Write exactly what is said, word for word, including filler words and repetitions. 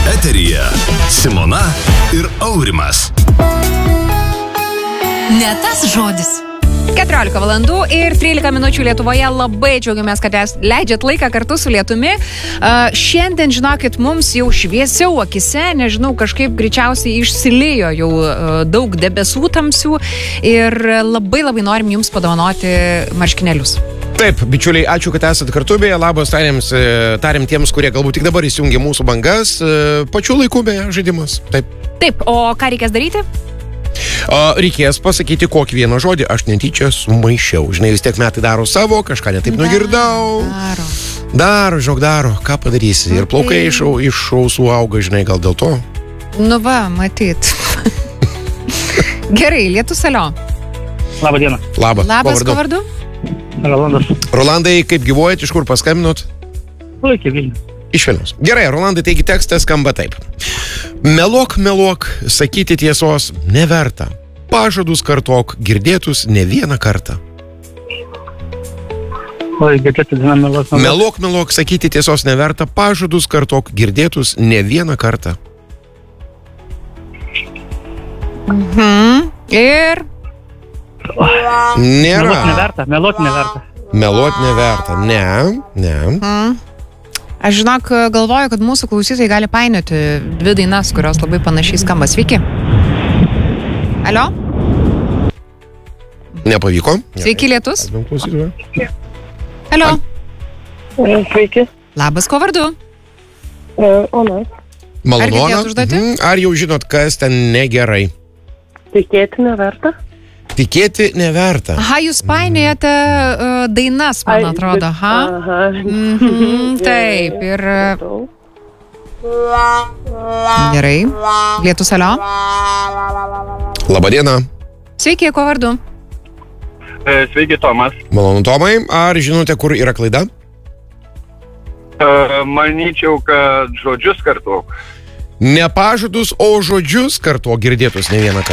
Eteryje Simona ir Aurimas. Ne tas žodis. keturiolika valandų ir trylika minučių Lietuvoje. Labai džiaugiamės, kad es leidžiat laiką kartu su lietumi. Uh, šiandien, žinokit, mums jau šviesiau akise, nežinau, kažkaip greičiausiai išsilijo jau uh, daug debesų tamsių ir labai labai norim jums padovanoti marškinėlius. Taip, bičiuliai, ačiū, kad esat kartu, beje, labas tarėms, tarėm tiems, kurie galbūt tik dabar įsijungia mūsų bangas, pačiu laiku, beje, žaidimas. Taip. Taip, o ką reikės daryti? O, reikės pasakyti kokį vieną žodį, aš netyčia sumaišiau. Žinai, vis tiek metai daro savo, kažką netaip nugirdau. Daro. Daro, žinok, daro, ką padarysi. Ir plaukai iš, iš ausų auga, žinai, gal dėl to. Nu va, matyt. Gerai, Lietus, alio. Labą dieną. Labą. Labas, ko vardu? Rolandas. Rolandai, kaip gyvuojat, iš kur paskambinot? Laikė Vilnių. Iš Vilniaus. Gerai, Rolandai, taigi tekstas skamba taip. Meluok, meluok, sakyti tiesos neverta. Pažadus kartok, girdėtus ne vieną kartą. Oi, girdėtų dieną meluok. Meluok, meluok, sakyti tiesos neverta. Pažadus kartok, girdėtus ne vieną kartą. Mhm. Ir... Nėra. Meluot neverta, meluot neverta. Meluot neverta. Ne, ne. Mhm. Aš žinok, galvoju, kad mūsų klausytojai gali painioti dvi dainas, kurios labai panašiai skamba. Sveiki. Alio? Nepavyko. Sveiki, Lietus. Alio? Sveiki. Labas, ko vardu? Ona. Ar girdėjot Malonona. užduotį? Mhm. Ar jau žinot, kas ten negerai? Tikėti neverta? Tikėti neverta. Aha, jūs painiojate uh, dainas, man atrodo. Aha. Aha. Mhm, taip, ir... Gerai. Lietus, alio? Labadiena. Sveiki, ko vardu? Sveiki, Tomas. Malonu, Tomai. Ar žinote, kur yra klaida? Manyčiau, kad žodžius kartu. Ne pažadus, o žodžius kartu girdėtus ne vieną kartą.